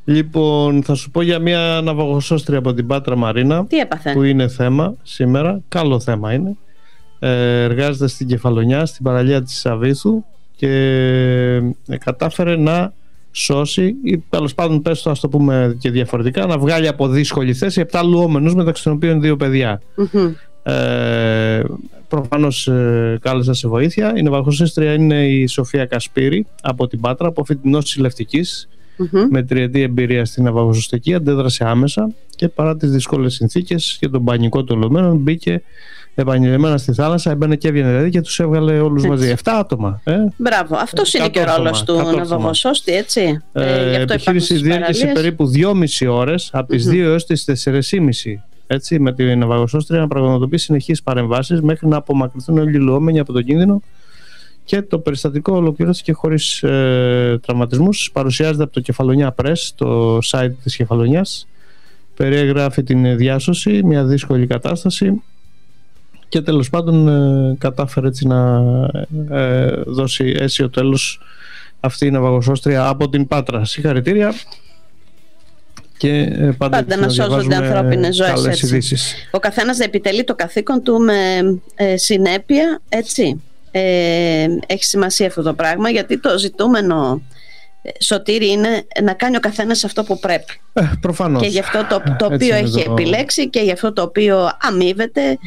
Λοιπόν, θα σου πω για μια ναυαγοσώστρια από την Πάτρα, Μαρίνα. Τι έπαθε? Που είναι θέμα σήμερα. Καλό θέμα είναι. Εργάζεται στην Κεφαλονιά, στην παραλία της Αβύθου, και κατάφερε να σώσει, ή τέλος πάντων, πες το, ας το πούμε και διαφορετικά, να βγάλει από δύσκολη θέση 7 λουόμενους, μεταξύ των οποίων 2 παιδιά. Προφανώς κάλεσα σε βοήθεια. Η ναυαγοσώστρια είναι η Σοφία Κασπύρη από την Πάτρα, από φοιτηνός συλλευτικής, με 3ετή εμπειρία στην ναυαγοσωστική. Αντέδρασε άμεσα και παρά τις δύσκολες συνθήκες και τον πανικό των λουμένων, μπήκε επανειλημμένα στη θάλασσα, έμπαινε και έβγαινε δηλαδή, και τους έβγαλε όλους μαζί. 7 άτομα. Μπράβο, αυτός είναι και ο ρόλος του ναυαγοσώστη, έτσι. Η επιχείρηση διήρκησε περίπου 2,5 ώρες, από τις 2 έως τις 4,5. Έτσι, με την ναυαγοσώστρια να πραγματοποιεί συνεχείς παρεμβάσεις μέχρι να απομακρυνθούν όλοι οι λουόμενοι από τον κίνδυνο, και το περιστατικό ολοκληρώθηκε χωρίς τραυματισμούς. Παρουσιάζεται από το Κεφαλονιά Press, το site της Κεφαλονιάς. Περιέγραφε την διάσωση, μια δύσκολη κατάσταση, και τέλος πάντων κατάφερε έτσι να δώσει αίσιο τέλος αυτή η ναυαγοσώστρια από την Πάτρα. Συγχαρητήρια. Και πάντα να σώζονται ανθρώπινες ζωές, έτσι. Ο καθένας επιτελεί το καθήκον του με συνέπεια, έτσι. Έχει σημασία αυτό το πράγμα, γιατί το ζητούμενο, Σωτήρη, είναι να κάνει ο καθένας αυτό που πρέπει. Προφανώς. Και γι' αυτό το οποίο έχει επιλέξει και γι' αυτό το οποίο αμείβεται.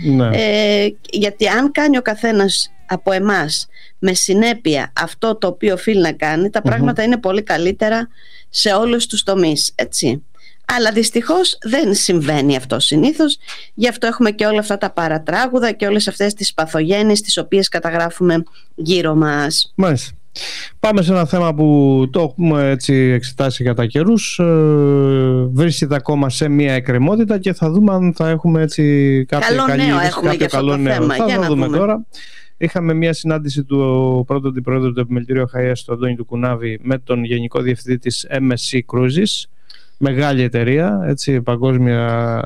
Γιατί αν κάνει ο καθένας από εμάς με συνέπεια αυτό το οποίο οφείλει να κάνει, τα πράγματα είναι πολύ καλύτερα σε όλους τους τομείς, έτσι. Αλλά δυστυχώς δεν συμβαίνει αυτό συνήθως. Γι' αυτό έχουμε και όλα αυτά τα παρατράγουδα και όλες αυτές τις παθογένειες τις οποίες καταγράφουμε γύρω μας. Μάλιστα. Πάμε σε ένα θέμα που το έχουμε έτσι εξετάσει κατά καιρούς. Βρίσκεται ακόμα σε μια εκκρεμότητα και θα δούμε αν θα έχουμε έτσι κάποιο καλό νέο. Θα δούμε τώρα. Είχαμε μια συνάντηση του πρώτου αντιπρόεδρου του Επιμελητηρίου ΧΑΕΣ, του Αντώνη του Κουνάβη, με τον Γενικό Διευθυντή της MSC Cruises. Μεγάλη εταιρεία, έτσι, παγκόσμια.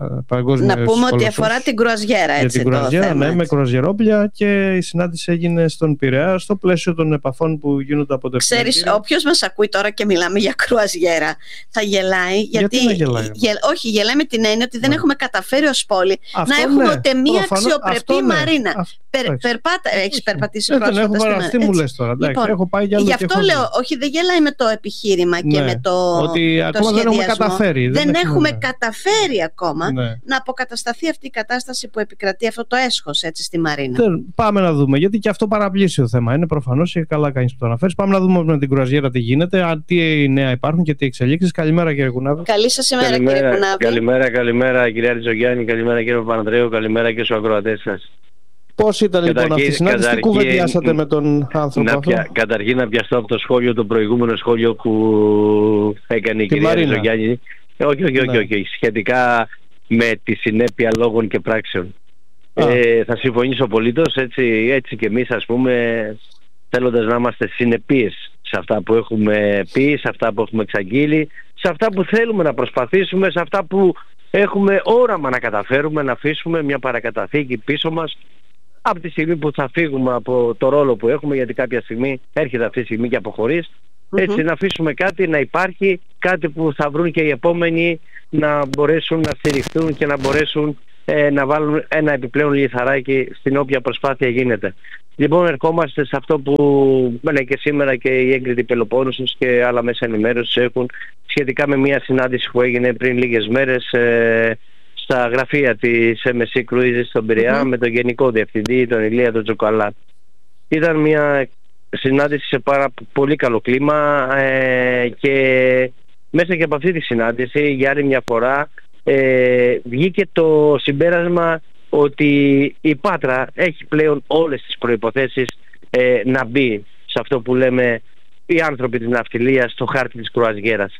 Να πούμε ότι αφορά την κρουαζιέρα, έτσι. Για την κρουαζιέρα, ναι, με κρουαζιερόπλια, και η συνάντηση έγινε στον Πειραιά, στο πλαίσιο των επαφών που γίνονται από το Επιμελητήριο. Ξέρεις, όποιος μας ακούει τώρα και μιλάμε για κρουαζιέρα θα γελάει. Γιατί να γελάει? Όχι, γελάει με την έννοια ότι δεν έχουμε καταφέρει ως πόλη να έχουμε ούτε μία αξιοπρεπή μαρίνα. Έχεις περπατήσει πρόσφατα? Δεν έχω παραστεί, μου λες τώρα. Λοιπόν, έχω πάει για άλλο. γι' αυτό λέω, όχι, δεν γελάει με το επιχείρημα και με το σχεδιασμό. Δεν έχουμε καταφέρει ακόμα να αποκατασταθεί αυτή η κατάσταση που επικρατεί, αυτό το έσχος, έτσι, στη μαρίνα. Πάμε να δούμε, γιατί και αυτό παραπλήσιο θέμα είναι, προφανώς, και καλά κάνεις που το αναφέρεις. Πάμε να δούμε με την κρουαζιέρα τι γίνεται, τι νέα υπάρχουν και τι εξελίξεις. Καλημέρα, κύριε Κουνάβη. Καλή σας ημέρα, κύριε Κουνάβη. Καλημέρα, κυρία Ριζογιάννη, καλημέρα, κύριε Παπανδρέου, καλημέρα και στους ακροατές σας. Πώς ήταν λοιπόν αυτή η συνάντηση, τι κουβεντιάσατε με τον άνθρωπο αυτό? Καταρχήν να πιαστώ από το σχόλιο, το προηγούμενο σχόλιο που έκανε η κυρία Ριζογιάννη. Όχι, σχετικά με τη συνέπεια λόγων και πράξεων. Θα συμφωνήσω απολύτως, έτσι και εμείς, ας πούμε, θέλοντας να είμαστε συνεπείς σε αυτά που έχουμε πει, σε αυτά που έχουμε εξαγγείλει, σε αυτά που θέλουμε να προσπαθήσουμε, σε αυτά που έχουμε όραμα να καταφέρουμε, να αφήσουμε μια παρακαταθήκη πίσω μας από τη στιγμή που θα φύγουμε από το ρόλο που έχουμε, γιατί κάποια στιγμή έρχεται αυτή η στιγμή και αποχωρείς. Έτσι, να αφήσουμε κάτι να υπάρχει, κάτι που θα βρουν και οι επόμενοι να μπορέσουν να στηριχθούν και να μπορέσουν να βάλουν ένα επιπλέον λιθαράκι στην όποια προσπάθεια γίνεται. Λοιπόν, ερχόμαστε σε αυτό που και σήμερα και η έγκριτη Πελοπόννησος και άλλα μέσα ενημέρωσης έχουν, σχετικά με μια συνάντηση που έγινε πριν λίγες μέρες στα γραφεία της MSC Cruises στον Πειραιά με τον Γενικό Διευθυντή, τον Ηλία τον Τζοκαλά. Ήταν μια συνάντηση σε πάρα πολύ καλό κλίμα και μέσα και από αυτή τη συνάντηση για άλλη μια φορά βγήκε το συμπέρασμα ότι η Πάτρα έχει πλέον όλες τις προϋποθέσεις να μπει σε αυτό που λέμε οι άνθρωποι της ναυτιλίας στο χάρτη της κρουαζιέρας.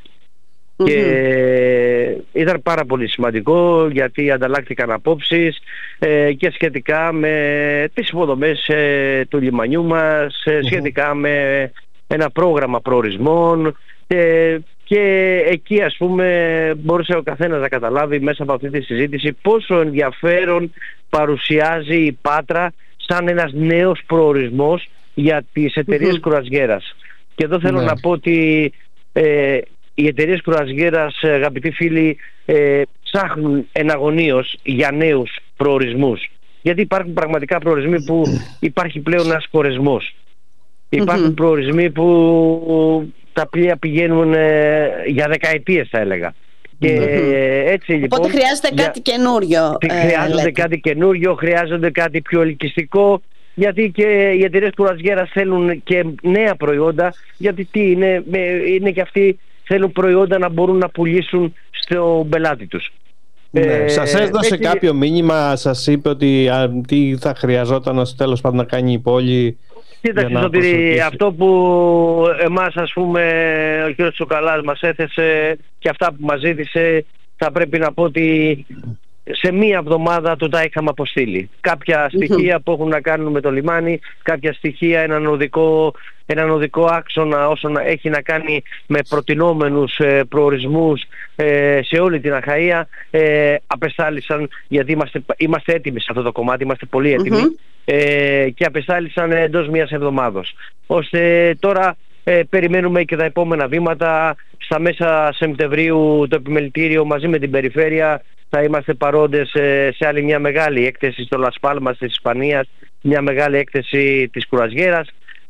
Και ήταν πάρα πολύ σημαντικό, γιατί ανταλλάχθηκαν απόψεις και σχετικά με τις υποδομές του λιμανιού μας, σχετικά με ένα πρόγραμμα προορισμών, και εκεί, ας πούμε, μπορούσε ο καθένας να καταλάβει μέσα από αυτή τη συζήτηση πόσο ενδιαφέρον παρουσιάζει η Πάτρα σαν ένας νέος προορισμός για τις εταιρείες κρουαζιέρας. Και εδώ θέλω να πω ότι οι εταιρείες κρουαζιέρας, αγαπητοί φίλοι, ψάχνουν εναγωνίως για νέους προορισμούς. Γιατί υπάρχουν πραγματικά προορισμοί που υπάρχει πλέον ένας χωρεσμός. Υπάρχουν προορισμοί που τα πλοία πηγαίνουν για δεκαετίες, θα έλεγα. Και έτσι, λοιπόν, οπότε χρειάζεται κάτι καινούριο. Χρειάζονται κάτι καινούριο, χρειάζονται κάτι πιο ελκυστικό. Γιατί και οι εταιρείες κουραζιέρας θέλουν και νέα προϊόντα. Γιατί είναι και αυτοί θέλουν προϊόντα να μπορούν να πουλήσουν στον πελάτη τους. Σας έδωσε κάποιο μήνυμα, σας είπε ότι τι θα χρειαζόταν στο τέλος πάντων να κάνει η πόλη? Κοίταξε, ότι αυτό που εμάς, ας πούμε, ο κ. Τσοκαλάς μας έθεσε και αυτά που μας ζήτησε, θα πρέπει να πω ότι σε μία εβδομάδα του τα είχαμε αποστείλει. Κάποια στοιχεία που έχουν να κάνουν με το λιμάνι, κάποια στοιχεία, έναν οδικό άξονα όσον έχει να κάνει με προτινόμενους προορισμούς σε όλη την Αχαΐα, απεστάλησαν, γιατί είμαστε έτοιμοι σε αυτό το κομμάτι, είμαστε πολύ έτοιμοι, και απεστάλησαν εντός μιας εβδομάδος. Ώστε τώρα περιμένουμε και τα επόμενα βήματα. Στα μέσα Σεπτεμβρίου το επιμελητήριο μαζί με την περιφέρεια θα είμαστε παρόντες σε άλλη μια μεγάλη έκθεση στο Λας Πάλμας της Ισπανίας, μια μεγάλη έκθεση της κουραζιέρας.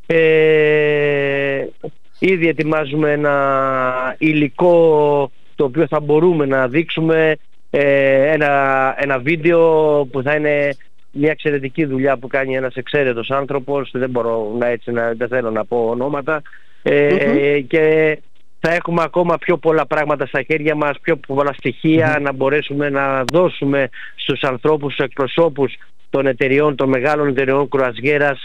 Ήδη ετοιμάζουμε ένα υλικό το οποίο θα μπορούμε να δείξουμε, ένα βίντεο που θα είναι μια εξαιρετική δουλειά που κάνει ένας εξαίρετος άνθρωπος. Δεν θέλω να πω ονόματα, και θα έχουμε ακόμα πιο πολλά πράγματα στα χέρια μας, πιο πολλά στοιχεία να μπορέσουμε να δώσουμε στους ανθρώπους, στους εκπροσώπους των εταιριών, των μεγάλων εταιριών κουραζιέρας,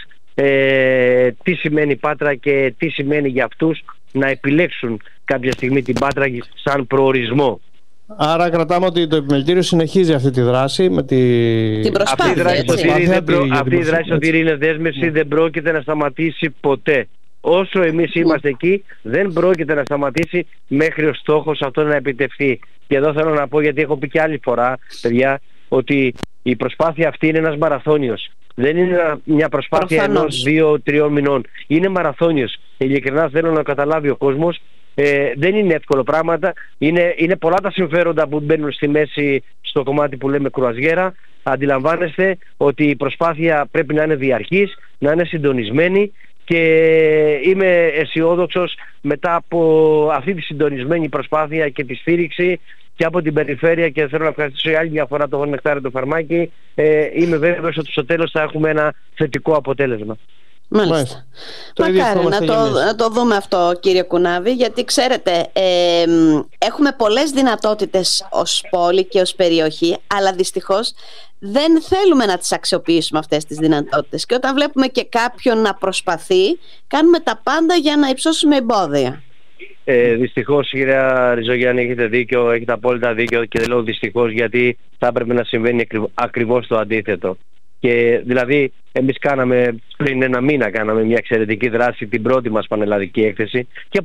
τι σημαίνει Πάτρα και τι σημαίνει για αυτούς να επιλέξουν κάποια στιγμή την Πάτρα σαν προορισμό. Άρα κρατάμε ότι το επιμελητήριο συνεχίζει αυτή τη δράση με την προσπάθεια. Αυτή η δράση, Σωτήρη, είναι δέσμευση, δεν πρόκειται να σταματήσει ποτέ. Όσο εμείς είμαστε εκεί, δεν πρόκειται να σταματήσει μέχρι ο στόχος αυτό να επιτευχθεί. Και εδώ θέλω να πω, γιατί έχω πει και άλλη φορά, παιδιά, ότι η προσπάθεια αυτή είναι ένας μαραθώνιος. Δεν είναι μια προσπάθεια ενός 2-3 μηνών. Είναι μαραθώνιος. Ειλικρινά θέλω να καταλάβει ο κόσμος. Δεν είναι εύκολο πράγματα. Είναι πολλά τα συμφέροντα που μπαίνουν στη μέση στο κομμάτι που λέμε κρουαζιέρα. Αντιλαμβάνεστε ότι η προσπάθεια πρέπει να είναι διαρκής, να είναι συντονισμένη, και είμαι αισιόδοξος μετά από αυτή τη συντονισμένη προσπάθεια και τη στήριξη και από την περιφέρεια, και θέλω να ευχαριστήσω για άλλη μια φορά τον Νεκτάριο το Φαρμάκη. Είμαι βέβαιος ότι στο τέλος θα έχουμε ένα θετικό αποτέλεσμα. Μάλιστα. Μακάρι να το δούμε αυτό, κύριε Κουνάβη, γιατί ξέρετε, έχουμε πολλές δυνατότητες ως πόλη και ως περιοχή, αλλά δυστυχώς δεν θέλουμε να τις αξιοποιήσουμε αυτές τις δυνατότητες, και όταν βλέπουμε και κάποιον να προσπαθεί, κάνουμε τα πάντα για να υψώσουμε εμπόδια. Δυστυχώς, κυρία Ριζογιάννη, έχετε δίκιο, έχετε απόλυτα δίκιο, και λέω δυστυχώς γιατί θα έπρεπε να συμβαίνει ακριβώς το αντίθετο. Και δηλαδή εμείς πριν ένα μήνα κάναμε μια εξαιρετική δράση, την πρώτη μας πανελλαδική έκθεση, και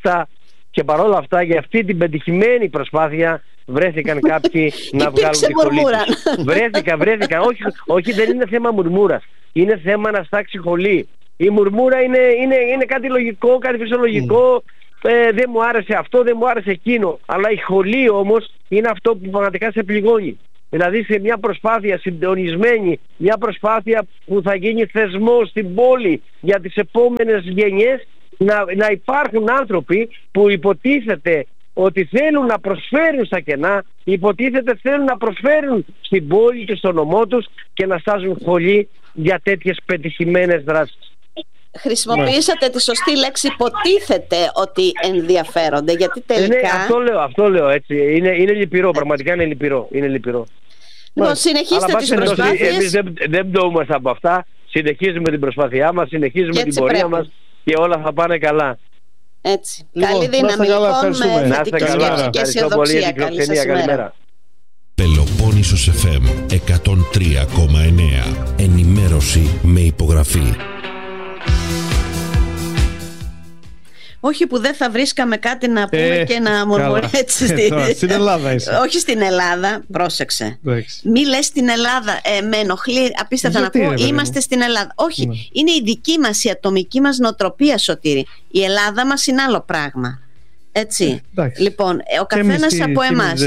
παρόλα αυτά για αυτή την πετυχημένη προσπάθεια βρέθηκαν κάποιοι να βγάλουν τη χολή τους. Βρέθηκαν. Όχι, δεν είναι θέμα μουρμούρας. Είναι θέμα να στάξει χολή. Η μουρμούρα είναι κάτι λογικό, κάτι φυσιολογικό. Δεν μου άρεσε αυτό, δεν μου άρεσε εκείνο. Αλλά η χολή όμως είναι αυτό που πραγματικά σε πληγώνει. Δηλαδή σε μια προσπάθεια συντονισμένη, μια προσπάθεια που θα γίνει θεσμός στην πόλη για τις επόμενες γενιές, να υπάρχουν άνθρωποι που υποτίθεται ότι θέλουν να προσφέρουν στα κενά, υποτίθεται θέλουν να προσφέρουν στην πόλη και στον νομό τους, και να στάζουν χολή για τέτοιες πετυχημένες δράσεις. Χρησιμοποιήσατε τη σωστή λέξη, υποτίθεται ότι ενδιαφέρονται, γιατί τελικά... αυτό λέω έτσι. Είναι λυπηρό, πραγματικά είναι λυπηρό. Λοιπόν, συνεχίστε τις προσπάθειες. Εμείς δεν πτωούμαστε από αυτά. Συνεχίζουμε την προσπάθειά μας, συνεχίζουμε την πορεία μας, και όλα θα πάνε καλά. Έτσι. Καλή δύναμη λοιπόν, με θετική σκέψη και αισιοδοξία. Καλή σας ημέρα. Πελοπόννησος FM 103,9. Ενημέρωση με υπογραφή. Όχι που δεν θα βρίσκαμε κάτι να πούμε και να μουρμουρήσουμε έτσι. Στην Ελλάδα είσαι. Όχι στην Ελλάδα, πρόσεξε. Μη λες στην Ελλάδα, με ενοχλεί απίστευτα να ακούω. Είμαστε στην Ελλάδα. Όχι, είναι η δική μας, η ατομική μας νοοτροπία, Σωτήρη. Η Ελλάδα μας είναι άλλο πράγμα. Έτσι. Λοιπόν, ο καθένας από εμάς.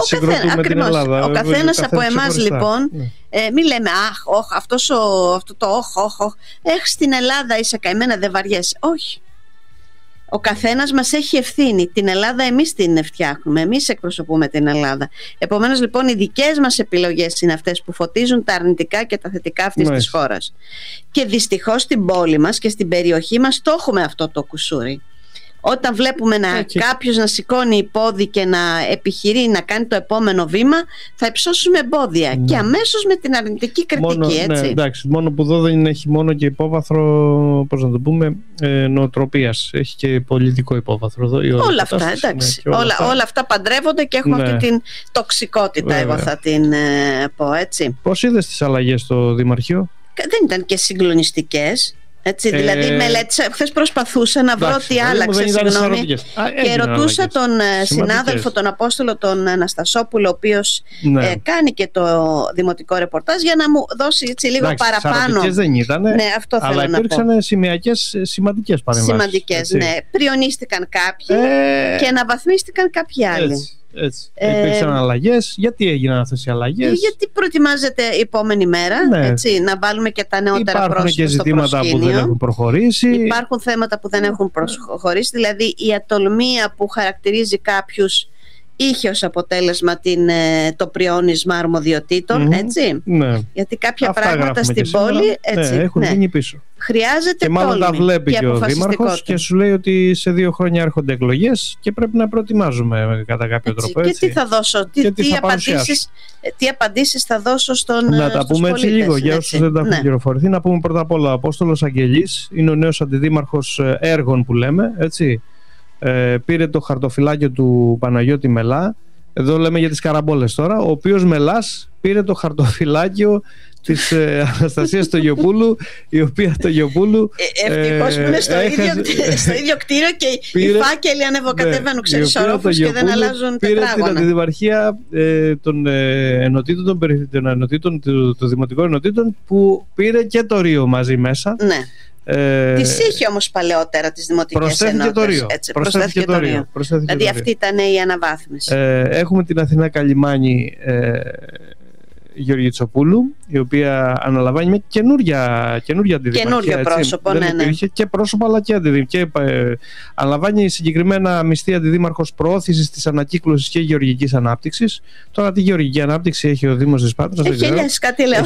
Ο καθένας από εμάς, λοιπόν, μην λέμε αυτό το στην Ελλάδα είσαι καημένα, δεν βαριέσαι. Όχι. Ο καθένας μας έχει ευθύνη. Την Ελλάδα εμείς την φτιάχνουμε. Εμείς εκπροσωπούμε την Ελλάδα. Επομένως, λοιπόν, οι δικές μας επιλογές είναι αυτές που φωτίζουν τα αρνητικά και τα θετικά αυτής της χώρας. Και δυστυχώς στην πόλη μας και στην περιοχή μας το έχουμε αυτό το κουσούρι. Όταν βλέπουμε κάποιος να σηκώνει πόδι και να επιχειρεί να κάνει το επόμενο βήμα, θα υψώσουμε εμπόδια και αμέσως με την αρνητική κριτική, έτσι. Εντάξει, μόνο που εδώ δεν έχει μόνο και υπόβαθρο, πώς να το πούμε, νοοτροπίας. Έχει και πολιτικό υπόβαθρο εδώ. Όλα αυτά, εντάξει. Όλα αυτά παντρεύονται και έχουμε αυτή την τοξικότητα, εγώ θα την πω, έτσι. Πώς είδες τις αλλαγές στο Δημαρχείο? Δεν ήταν και συγκλονιστικές. Έτσι, δηλαδή μελέτησα, χθες προσπαθούσα να βρω τι άλλαξε, και ρωτούσα τον συνάδελφο, τον Απόστολο τον Αναστασόπουλο, ο οποίος κάνει και το δημοτικό ρεπορτάζ, για να μου δώσει έτσι λίγο παραπάνω. Δεν ήταν, αυτό αλλά υπήρξαν σημειακές σημαντικές παρεμβάσεις. Σημαντικές, Πριονίστηκαν κάποιοι και αναβαθμίστηκαν κάποιοι άλλοι. Έτσι. Υπήρξαν αλλαγές. Γιατί έγιναν αυτές οι αλλαγές? Γιατί προετοιμάζεται η επόμενη μέρα, έτσι, να βάλουμε και τα νεότερα πρόσωπα στο προσκήνιο. Υπάρχουν και ζητήματα που δεν έχουν προχωρήσει. Υπάρχουν θέματα που δεν έχουν προχωρήσει. Δηλαδή η ατολμία που χαρακτηρίζει κάποιους είχε ως αποτέλεσμα το πριόνισμα αρμοδιοτήτων, έτσι. Γιατί κάποια πράγματα στην πόλη έχουν γίνει πίσω. Χρειάζεται και μάλλον τα βλέπει και ο Δήμαρχος και σου λέει ότι σε 2 χρόνια έρχονται εκλογές και πρέπει να προετοιμάζουμε κατά κάποιο τρόπο. Και τι θα δώσω, τι απαντήσεις θα δώσω στους πολίτες. Να τα πούμε έτσι λίγο για όσους δεν τα έχουν πληροφορηθεί. Να πούμε πρώτα απ' όλα, ο Απόστολος Αγγελής είναι ο νέος αντιδήμαρχος έργων που λέμε, έτσι. Πήρε το χαρτοφυλάκιο του Παναγιώτη Μελά. Εδώ λέμε για τις καραμπόλες τώρα. Ο οποίος Μελάς πήρε το χαρτοφυλάκιο της Αναστασίας Τογιοπούλου, η οποία Τογιοπούλου ευτυχώς που είναι στο ίδιο κτίριο και οι φάκελοι ανεβοκατεβαίνουν, ξέρεις, ορόφους και δεν αλλάζουν τετράγωνα. Πήρε την αντιδημαρχία των ενωτήτων, των δημοτικών ενωτήτων, που πήρε και το Ρίο μαζί μέσα. Τις είχε όμως παλαιότερα τις δημοτικές ενότητες. Προσθέθηκε το Ρίο. Δηλαδή αυτή ήταν η αναβάθμιση. Έχουμε την Αθηνά Καλιμάνη Γεωργιτσοπούλου, η οποία αναλαμβάνει με καινούργια αντιδημαρχία. Καινούργιο πρόσωπο, υπήρχε και πρόσωπο αλλά και αντιδημαρχία. Αναλαμβάνει συγκεκριμένα μισθή αντιδήμαρχος προώθησης της ανακύκλωσης και γεωργικής ανάπτυξης. Τώρα τι γεωργική ανάπτυξη έχει ο Δήμος της Πάτρας? Έχει ελιές, κάτι λέω.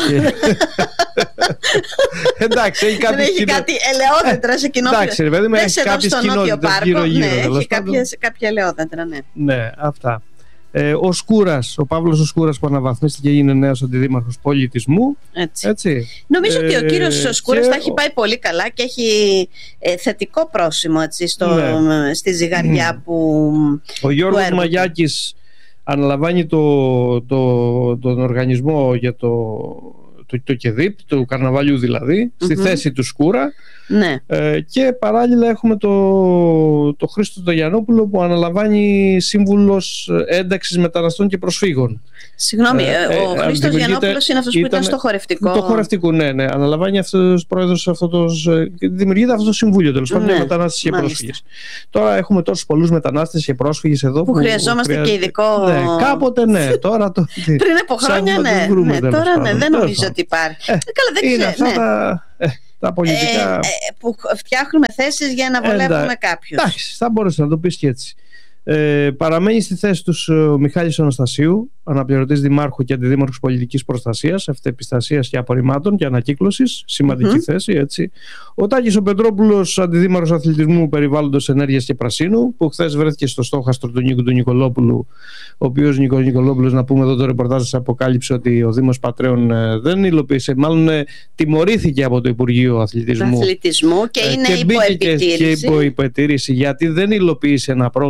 Εντάξει, έχει κάτι ελαιόδεντρα σε κοινόφιλο. Δεν σε εδώ στο Νότιο Πάρκο. Έχει κάποια ελαιόδεντρα, ναι, αυτά. Ο Σκούρας, ο Παύλος ο Σκούρας, που αναβαθμίστηκε και είναι νέος αντιδήμαρχος πολιτισμού. Έτσι. Νομίζω ότι ο κύριος Σκούρας θα έχει πάει πολύ καλά και έχει θετικό πρόσημο, έτσι, στη ζυγαριά που ο Γιώργος Μαγιάκης αναλαμβάνει τον οργανισμό για το ΚΕΔΙΠ, του καρναβαλιού δηλαδή, στη θέση του Σκούρα. Και παράλληλα έχουμε το Χρήστο Τογιαννόπουλο, που αναλαμβάνει σύμβουλος ένταξης μεταναστών και προσφύγων. Συγγνώμη, ο Χρήστος Γιαννόπουλος είναι αυτός που ήταν στο χορευτικό. Το χορευτικό, ναι. Αναλαμβάνει αυτός πρόεδρος, δημιουργείται αυτό το συμβούλιο, τέλος πάντων, για μετανάστες και πρόσφυγες. Τώρα έχουμε τόσους πολλούς μετανάστες και πρόσφυγες εδώ που χρειαζόμαστε και ειδικό. Κάποτε ναι, τώρα πριν από χρόνια ναι. Τώρα δεν νομίζω ότι υπάρχει. Καλά, δεν ξέρω. Τα πολιτικά που φτιάχνουμε θέσεις για να βολεύουμε κάποιους. Εντάξει, θα μπορούσε να το πεις και έτσι. Παραμένει στη θέση τους ο Μιχάλης Αναστασίου, αναπληρωτής δημάρχου και αντιδήμαρχος πολιτικής προστασίας, αυτοεπιστασίας και απορριμμάτων και ανακύκλωσης. Σημαντική θέση, έτσι. Ο Τάκης ο Πετρόπουλος, αντιδήμαρχος αθλητισμού, περιβάλλοντος, ενέργειας και πρασίνου, που χθες βρέθηκε στο στόχαστρο του Νίκου του Νικολόπουλου, ο οποίος Νικολόπουλος, να πούμε εδώ το ρεπορτάζ, σας αποκάλυψε ότι ο Δήμος Πατρέων δεν υλοποίησε, μάλλον τιμωρήθηκε από το Υπουργείο Αθλητισμού και είναι υποεπιτήρηση. Γιατί δεν υλοποίησε ένα πρόγραμμα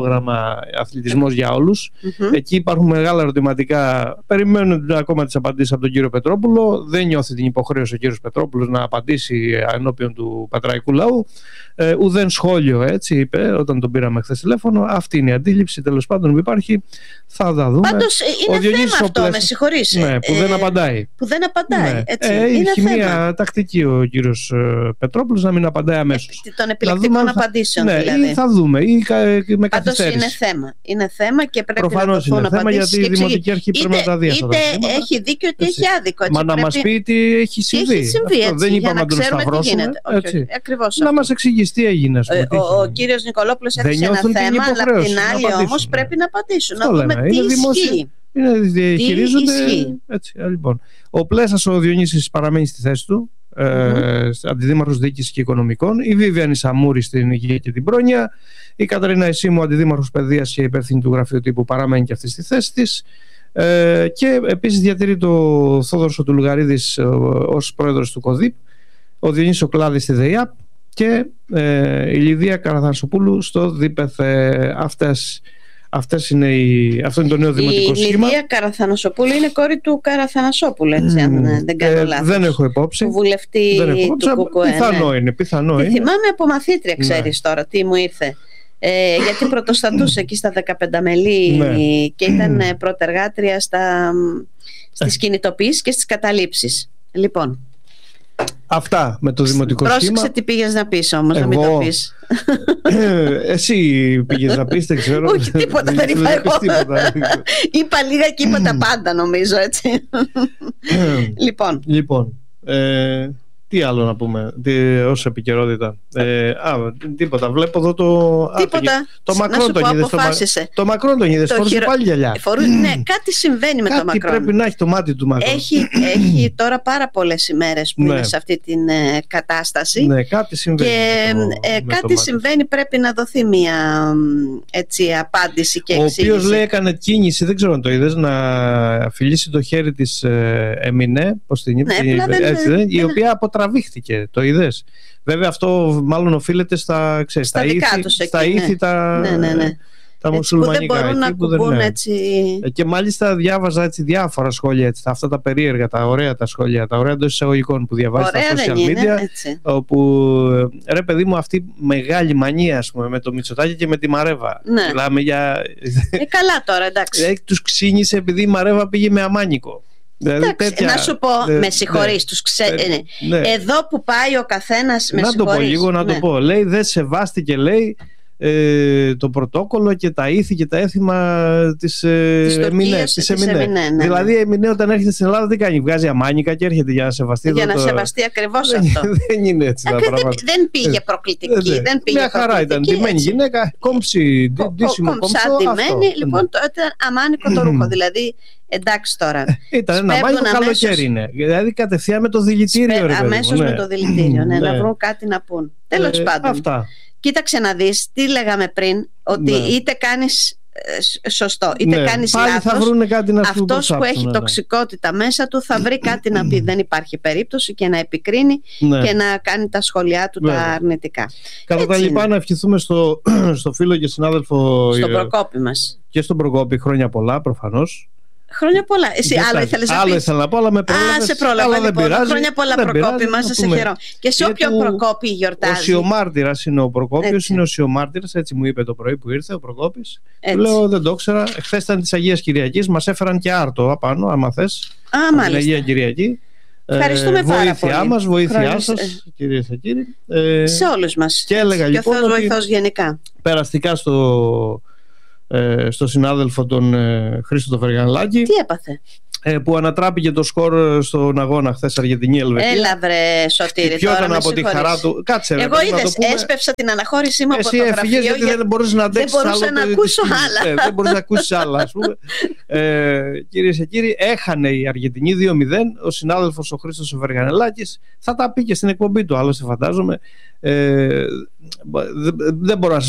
αθλητισμός για όλους. Εκεί υπάρχουν μεγάλα ερωτηματικά. Περιμένουν ακόμα τις απαντήσεις από τον κύριο Πετρόπουλο. Δεν νιώθει την υποχρέωση ο κύριος Πετρόπουλος να απαντήσει ενώπιον του πατραϊκού λαού. Ουδέν σχόλιο, έτσι είπε όταν τον πήραμε χθες τηλέφωνο. Αυτή είναι η αντίληψη, τέλος πάντων, που υπάρχει. Θα τα δούμε. Πάντως είναι θέμα αυτό, με συγχωρείς. Ναι, που δεν απαντάει. Ναι. Έτσι. Έχει μια τακτική ο κύριος Πετρόπουλος να μην απαντάει αμέσως. Των επιλεκτικών απαντήσεων, ναι, δηλαδή. Ή θα δούμε, ή με καθυστέρηση. Πάντως είναι θέμα και πρέπει προφανώς να δοθούν απαντήσεις. Γιατί η Δημοτική Αρχή πρέπει να τα δει αυτά. Είτε έχει δίκιο είτε έχει άδικο. Μα να μας πει τι έχει συμβεί. Δεν είπαμε να τον σταυρώσουμε. Να μας εξηγήσει τι έγινε. Ο κύριος Νικολόπουλος έθεσε ένα θέμα, αλλά απ' την άλλη όμως πρέπει να απαντήσουν. Να δούμε τι ισχύει. Διαχειρίζονται. Λοιπόν. Ο Πλέσας ο Διονύσης παραμένει στη θέση του, αντιδήμαρχος διοίκησης και οικονομικών. Η Βίβιαν Σαμούρη στην υγεία και την πρόνοια. Η Καταρίνα Ισήμου, αντιδήμαρχος παιδείας και υπεύθυνη του γραφείου τύπου, παραμένει και αυτή στη θέση της. Και επίσης διατηρεί το Θόδωρος του Λουγαρίδης ως πρόεδρος του ΚΟΔΙΠ, ο Διονύσης ο Κλάδης στη ΔΕΙΑΠ και η Λιδία Καραθανσοπούλου στο ΔΥΠΕΘ. Αυτό είναι το νέο δημοτικό σχήμα. Η Λιδία Καραθανασοπούλου είναι κόρη του Καραθανασόπουλου, έτσι, αν δεν κάνω λάθος. Δεν έχω υπόψη. Του βουλευτή του ΚΚΕ. Πιθανό είναι. Θυμάμαι από μαθήτρια, ξέρεις τώρα τι μου ήρθε. Γιατί πρωτοστατούσε εκεί στα 15 μελή και ήταν πρωτεργάτρια στις κινητοποιήσεις και στις καταλήψεις. Λοιπόν, αυτά με το δημοτικό σχήμα. Πρόσεξε τι πήγες να πεις όμως, να μην το πεις. Εσύ πήγες να πεις, δεν ξέρω. Όχι, τίποτα δεν είπα εγώ. Είπα λίγα και είπα τα πάντα, νομίζω, έτσι. Λοιπόν, τι άλλο να πούμε ως επικαιρότητα. Τίποτα. Βλέπω εδώ το Μακρόν τον είδες. Το Μακρόν τον είδες. Φορούσε πάλι γυαλιά. Ναι, κάτι συμβαίνει με το Μακρόν. Κάτι πρέπει να έχει το μάτι του Μακρόν. Έχει τώρα πάρα πολλές ημέρες που είναι σε αυτή την κατάσταση. Ναι, κάτι συμβαίνει. Και κάτι συμβαίνει, πρέπει να δοθεί μια απάντηση και εξήγηση. Ο οποίος λέει έκανε κίνηση, δεν ξέρω αν το είδες, να φιλήσει το χέρι της Εμινέ, πώς την είπε, η οποία αποτραβήχθηκε. Το είδες? Βέβαια αυτό μάλλον οφείλεται στα ήθη τα μουσουλμανικά, που δεν μπορούν να κουμπούν έτσι. Και μάλιστα διάβαζα έτσι διάφορα σχόλια, έτσι, αυτά τα περίεργα, τα ωραία τα σχόλια, τα ωραία εντός εισαγωγικών που διαβάζει στα social media, όπου ρε παιδί μου, αυτή μεγάλη μανία, ας πούμε, με το Μητσοτάκη και με τη Μαρέβα. Μιλάμε για... καλά τώρα, εντάξει. Τους ξύνησε επειδή η Μαρέβα πήγε με αμάνικο. Δηλαδή, να σου πω, με συγχωρείς, εδώ που πάει ο καθένας, με συγχωρείς. Να το πω λίγο, να το πω. Λέει, δεν σεβάστηκε, λέει, το πρωτόκολλο και τα ήθη και τα έθιμα της Εμινέ. Δηλαδή η Εμινέ όταν έρχεται στην Ελλάδα τι κάνει? Βγάζει αμάνικα και έρχεται για να σεβαστεί. Για να σεβαστεί ακριβώς αυτό. Δεν είναι έτσι τα πράγματα. Δεν πήγε προκλητική. Μια χαρά ήταν. Ντυμένη γυναίκα, κόμψη, ντύσιμο κόμψο. Λοιπόν, ήταν αμάνικο το ρούχο. Δηλαδή, εντάξει τώρα. Ήταν ένα αμάνικο καλοκαίρι είναι. Δηλαδή κατευθείαν με το δηλητήριο. Αμέσως με το δηλητήριο. Να βρουν κάτι να πούν. Τέλος πάντων. Κοίταξε να δεις, τι λέγαμε πριν, ότι είτε κάνεις σωστό, είτε κάνεις λάθος, αυτός που έχει τοξικότητα μέσα του θα βρει κάτι να πει. Δεν υπάρχει περίπτωση και να επικρίνει και να κάνει τα σχόλιά του τα αρνητικά. Κατά τα λοιπά, να ευχηθούμε στο φίλο και συνάδελφο στον Προκόπη μας. Και στον Προκόπη χρόνια πολλά, προφανώς. Χρόνια πολλά. Εσύ άλλο ήθελες να πεις? Άλλο ήθελα να πω, αλλά με πρόλαβες. Σε πρόλαβα, λοιπόν. Χρόνια πολλά, Προκόπη μας, σε χαιρό. Και σε όποιον Προκόπη γιορτάζει. Ο Σιωμάρτυρας είναι ο Προκόπιος, είναι ο Σιωμάρτυρας, έτσι μου είπε το πρωί που ήρθε ο Προκόπης. Του λέω, δεν το ξέρα. Χθες ήταν της Αγίας Κυριακής, μας έφεραν και άρτο απάνω, άμα θες. Την Αγία Κυριακή. Ευχαριστούμε πάρα πολύ. Βοήθειά σας, κυρίες και κύριοι. Σε όλους μας. Και έλεγα λοιπόν. Και ο Θεός βοηθός γενικά. Περαστικά στο συνάδελφο τον Χρήστο τον Φεργανλάκη. Τι έπαθε? Που ανατράπηκε το σκορ στον αγώνα χθες Αργεντινή-Ελβετία. Έλα βρε Σωτήρη, τώρα από τη χαρά του. Κάτσε, εγώ είδες, έσπευσα την αναχώρησή μου από το γραφείο. Εσύ έφυγες γιατί δεν μπορείς να αντέξεις άλλο. Δεν μπορούσα να ακούσω άλλα. Δεν μπορείς να ακούσεις άλλα, ας πούμε. Κυρίες και κύριοι, έχανε η Αργεντινή 2-0. Ο συνάδελφος ο Χρήστος ο Φεργανελάκης θα τα πει και στην εκπομπή του, άλλωστε φαντάζομαι. Δεν μπορώ να